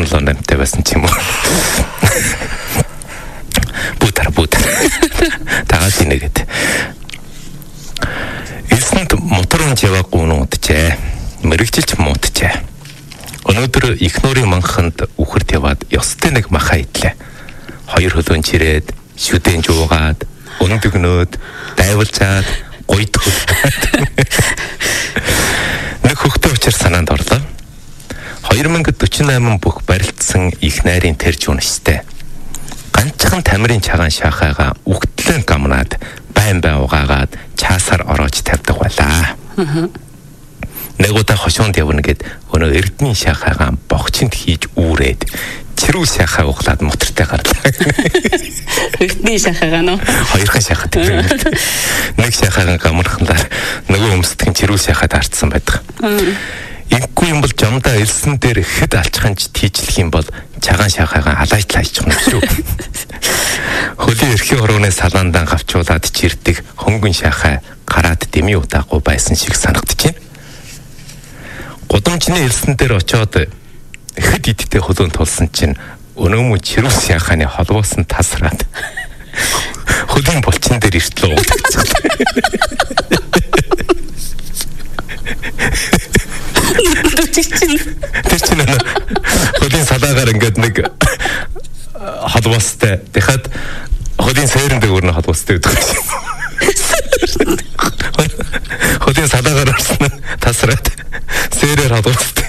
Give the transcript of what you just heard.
санал онамтай байсан ч юм уу. Бутар. Тагаад инегээд. Элсэнд мотор унж яваагүй унуутжээ. Мэрэгжилж муутжээ. Өнөөдөр их нуурын манханд үхэрд яваад ёстой нэг маха идлээ. 2 хөлөөнч ирээд шүдэн жуугаад, өндөгнөөд, дайвалжаад, гойд хөлтөөд. Нэг хөхтөө учир санаанд орлоо. 2048 бүх барилдсан их найрын тэрж унштай. Ганцхан тамирын чагаан шахаага үгтлэн гамнаад байн угаагаад чаасаар ороож тавьдаг байлаа. Нэг удаа хошоонд явна гэд өнөө эрдмийн шахаагаа богчинд хийж үүрээд чирүү шахаа углаад мотортой гарлаа. Эрдмийн шахаагаа нөө. 2 шахаа тийм. Нэг шахаагаа гамарханлаар нөгөө өмсдгийн чирүү шахаа даарцсан байдаг. Инхгүй юм бол жамдаа элсэн дээр хэд алчханч тийчлэх юм бол чагаан шахаагаа алайтлаа хийчих юм шүү. Хөлийн эрхийн хорвоны салаандан гавчуулаад чирдэг хөнгөн шахаа гараад дэмий удаагүй байсан шиг санагдчихэв. Гудамжны элсэн дээр очиод хэд идтэй хөлөөн тулсан чинь өнөөмө чирүү шахааны холбоос нь тасраад хөлийн булчин дээр иртлээ. Тэр чинь хөлийн салаагаар ингээд нэг холбоостой. Дахиад хөлийн сойрон дээр өрнө холбоостой гэдэг юм. Хөлийн салаагаар орсон тасраад сойроор холбоостой.